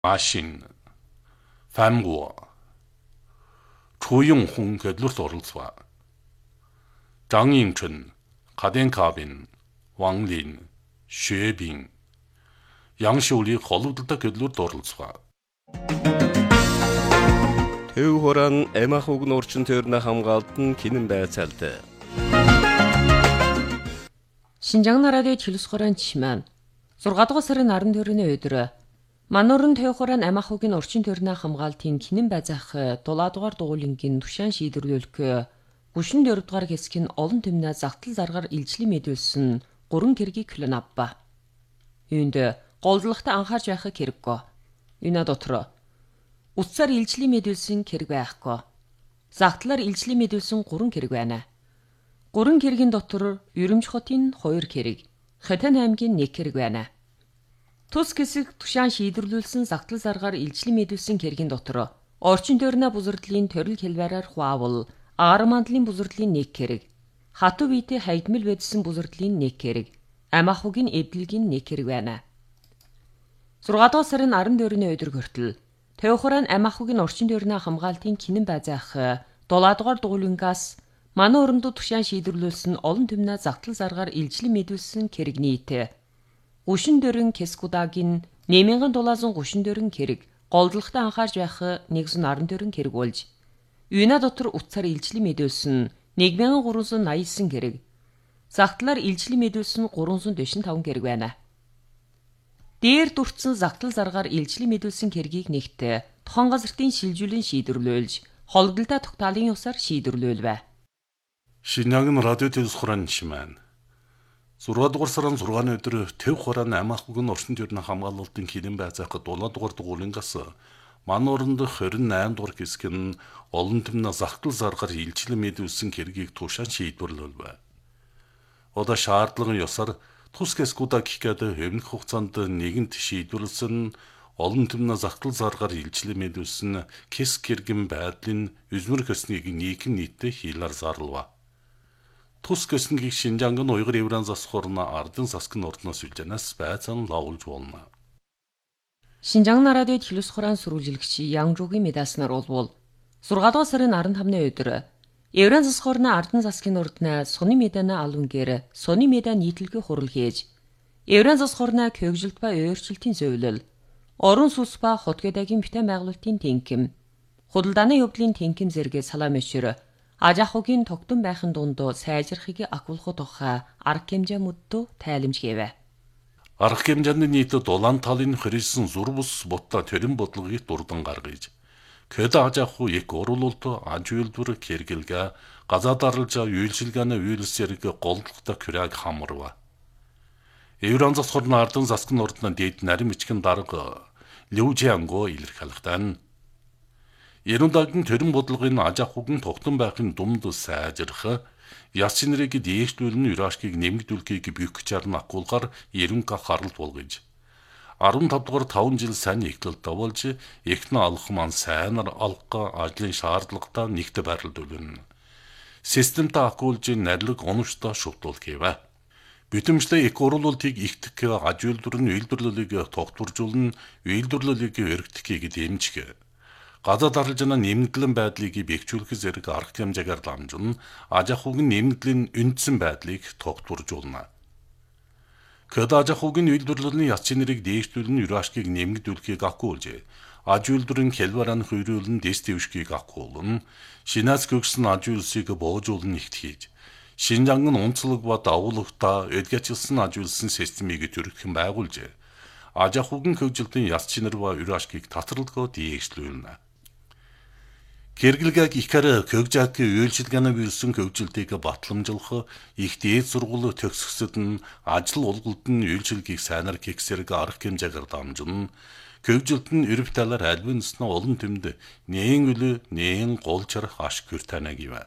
машин, фамгуо, 초용홍 갤루소르스와 장잉춘, 가덴카빈, 왕린, 쉐빙, 양시올리 холуудалтай 갤루р дурлцгаа. Төв хуран эмах угн орчин тойрны хамгаалтан кинэн байцаалтай. Шинжаан радио телевизхорон чимэн 6 дугаар сарын 14-ний өдөр Мануурын төв хуран эмах угн орчин тойрны хамгаалтын кинэн байцаах 7 дугаар дугуулингийн тушаан шийдвэрлүүлэх гүшин 4 дугаар хэсгийн олон түмнээ загтал заргаар илжлэн мэдүүлсэн 3 хэргийг хүлээн авба. Үүнд голдлогтой анхаарч байхыг хэрэггүй. Юна дотор утсаар илжлэн мэдүүлсэн хэрэг байхгүй. Загтлаар илжлэн мэдүүлсэн 3 хэрэг байна. 3 хэргийн дотор Ерөмж хотын 2 хэрэг, Хотын аймгийн 1 хэрэг байна. Тус хэсэг тушаан шийдвэрлүүлсэн загтал заргаар илжлэн мэдүүлсэн хэргийн дотор орчин тойрны бузардлын төрөл хэлбэрээр хуавал агаар мандлын бузардлын 1 хэрэг, хатуу биетэй хайдмал байдсан бузардлын 1 хэрэг, амах угийн эвдлэгийн 1 хэрэг байна. 6 дугаар сарын 14-ний өдөр хүртэл Төв хуран амах угийн орчин тойрны хамгаалтын кинэн байцаах 7 дугаар дугуулингаас манай өрөндөө тушаан шийдвэрлүүлсэн олон түмнээ загтал заргаар илжлэн мэдүүлсэн хэрэг нийт гүшин дөрөн Кескудагийн 8730 дөрөн хэрэг голдлогтой анхаарч байх 114 хэрэг болж Юна дотор утсаар илжлэн мэдүүлсэн 1389 хэрэг загтлаар илжлэн мэдүүлсэн 345 хэрэг байна. Дээр дурдсан загтал заргаар илжлэн мэдүүлсэн хэргийг нэгт тухайн газрын шилжүүлэн шийдвэрлүүлж холдолтой тогтоолын ёсоор шийдвэрлүүлвэ. Шинжаан радио телевизхорон чимэн 6 дугаар сарын 6-ны өдөр төв хуран амах угн орчин тойрны хамгаалалтын кинэн байцаах 7 дугаар дугуулингаас Манууранд 28 дугаар хэсгийн олон түмнээ загтал заргаар илжлэн мэдүүлсэн хэргийг тушаан шийдвэрлүүлвэ. Одоо шаардлагын ёсоор тус Кескуда гэхэд өмнөх хугацаанд нэгэнт шийдвэрлсэн олон түмнээ загтал заргаар илжлэн мэдүүлсэн Кеск хэргийн байдлын үзмэр хэсгийг нийгэм нийтдээ хийлар зарлва. Тус Кеснийг Шинжаангийн уйгар евран засхорна ардын засгийн ордноос үлжэнээс байцаан лавуулж болно. Шинжаан радио телевизхорон сүрүүлжлэгч Янжуугийн медаснаар болвол 6 дугаар сарын 15-ны өдөр Евран засхорны ардын засгийн ордны Сони медана алунгэр Сони меда нийтлэгээ хурал хийж Евран засхорны хөгжилт ба өөрчлөлтийн зөвлөл орон сүнс ба хотгодагийн бүтээн байгуулалтын тэнхим худалдааны явдлын тэнхим зэрэг салаам өчр аж ахуйн тогтун байхын дунд сайжрахыг агуулгах тухай арга хэмжээ мөддөө тайлбарж гээвэ. Арга хэмжээний нийтэд улаан талын хөрөлсөн зур бус бутта төрийн бодлогыг дурдан гаргаж Көдө аж ахуй их оруулалт аж үйлдвэр хэрэглэгээ газаа даралжаа үйлчилгээний үйлсэрэг голдлогтой күрэг хамарва. Евран засхорны ардын засгийн ордны дэд нарийн бичгийн дарга Лүжианго илэрхийлэхдээ Ерөндагийн төрийн бодлогын аж ахуйн тогтун байхын дунд сайжрах яс чинрийг дээшлүүлэн юрашкийг нэмэгдүүлэхийг бюх чарна акуулгаар ерөнхий харалт болгож 15 дугаар 5 жил сайн ихлэлт давуулж эхнэ алах маань сайнаар алга ажлын шаардлагатай нэгт байрлуулна. Системтэй акуулж нарилэг оноштой шүтүүлэх гэвэ. Бүтэмжлээ их оруулалтыг ихтэх аж үйлдвэрний үйлдвэрлэлийг тогтворжуулна, үйлдвэрлэлийг өргөдөхийг дэмжих. Газар даралжны нэмэгдлэн байдлыг бэхжүүлэх зэрэг арга хэмжээгээр ламжуулна, аж ахуйн нэмэгдлийн үндсэн байдлыг тогтворжуулна. Көдө аж ахуйн үйлдвэрлэлийн яс чинрийг дээшлүүлэн юрашкийг нэмэгдүүлэхийг акуулж, аж үйлдвэрийн хэлбэрийн хөрөөлөн дэстившгийг акуулна, шинээс гөгсөн аж үйлсийг боожуулан нэгт хийж, Шинжаангийн онцлог ба давуулагта эдгэжсэн аж үйлсэн системийг төрөлхөн байгуулж, аж ахуйн хөгжилтийн яс чинэр ба юрашкийг татварлага дээшлүүлнэ. Хэрэглэгийг ихэр хөгжөөгийн үйлчилгээний бэлсэн хөгжилтийг батламжуулах, их дээд сургууль төгсгөсөд нь ажил олголт нь үйлчилгээг сайнаар гихсэрэг арга хэмжээгээр дамжуулна. Хөгжилт нь эрв талаар альбин нэснэ олон түмд нээн үлэ нээн гол чарах аш гүртэнэ гэвэ.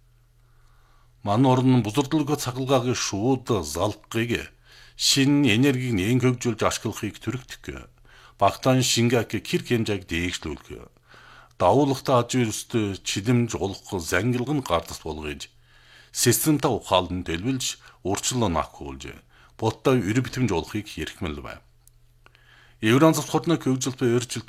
Ман орн бузардлага цагалгаагийн шууд залхахыг шин энергийг нээн хөгжүүлж ашиглахыг төрөгдөх. Багтаан шингээг хэр хэмжээг дээшлүүлэх. Давуулагтай аж үйлстэй чилэмж улах зангилгын гардас болгож системтэй ухаалн дэлбэлж урчлан акуулж боттой өрөв битэмж олохыг хэрхмэл байв. Евразийн хотны хөгжилтэй өржилт